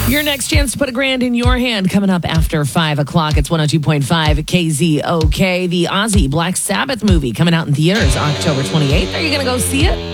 Your next chance to put $1,000 in your hand coming up after 5 o'clock. It's 102.5 KZOK. The Ozzy Black Sabbath movie coming out in theaters October 28th. Are you going to go see it?